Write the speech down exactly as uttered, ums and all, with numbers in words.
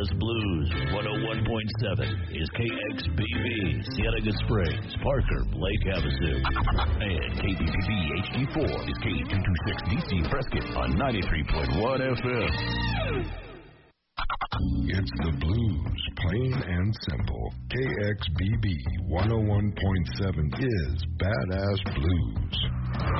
Badass Blues one oh one point seven is K X B B, Cienega Springs, Parker, Lake Havasu. And K B B B H D four is K two twenty-six D C Prescott on ninety-three point one F M. It's the blues, plain and simple. K X B B one oh one point seven is Badass Blues.